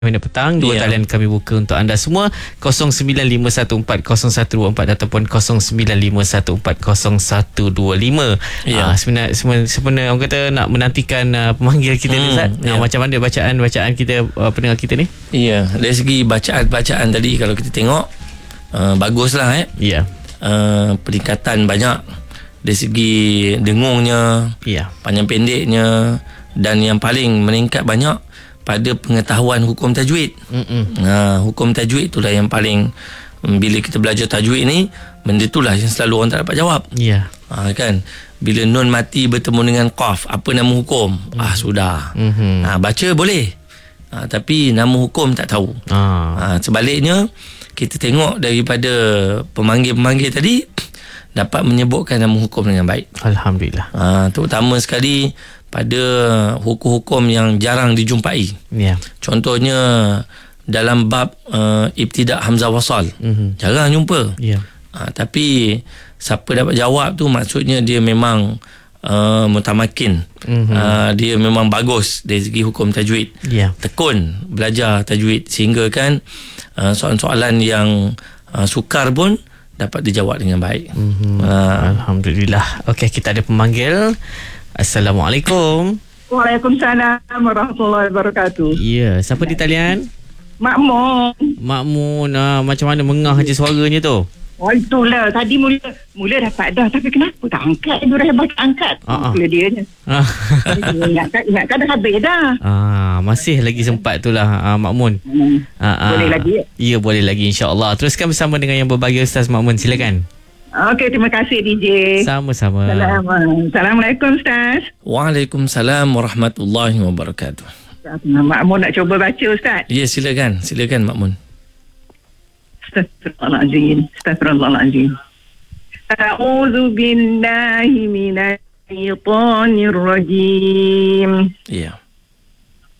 Minit petang, dua talian kami buka untuk anda semua, 0951400124 ataupun 0951400125. Sebenarnya orang kata nak menantikan pemanggil kita ni, Ustaz. Macam mana bacaan kita, pendengar kita ni? Ya, dari segi bacaan tadi kalau kita tengok baguslah peningkatan banyak dari segi dengungnya, panjang pendeknya, dan yang paling meningkat banyak pada pengetahuan hukum tajwid. Hukum tajwid itulah yang paling, bila kita belajar tajwid ni, benda itulah yang selalu orang tak dapat jawab. Kan, bila nun mati bertemu dengan qaf, apa nama hukum? Sudah. Baca boleh, tapi nama hukum tak tahu. Sebaliknya, kita tengok daripada pemanggil-pemanggil tadi dapat menyebutkan nama hukum dengan baik. Alhamdulillah. Terutama sekali pada hukum-hukum yang jarang dijumpai. Contohnya dalam bab ibtidak hamzah wasal, jarang jumpa. Tapi siapa dapat jawab tu, maksudnya dia memang mutamakin. Dia memang bagus dari segi hukum tajwid. Tekun belajar tajwid sehingga kan soalan-soalan yang sukar pun dapat dijawab dengan baik. Alhamdulillah. Okey, kita ada pemanggil. Assalamualaikum. Waalaikumsalam warahmatullahi wabarakatuh. Ya, siapa di talian? Makmun. Macam mana mengah je suaranya tu? Itulah, tadi mula dapat dah, tapi kenapa tak angkat? Dia hebat angkat. Mula dia je. Ingatkan dah habis dah. Masih lagi sempat tu lah, Makmun. Boleh lagi? Ya, boleh lagi, insya-Allah. Teruskan bersama dengan yang berbahagia, Ustaz Makmun, silakan. Okey, terima kasih DJ. Sama-sama. Assalamualaikum Ustaz. Waalaikumsalam warahmatullahi wabarakatuh. Makmun nak cuba baca, Ustaz? Ya, silakan Makmun. Astaghfirullahaladzim. A'udzu billahi minasyaitonir rajim. Ya.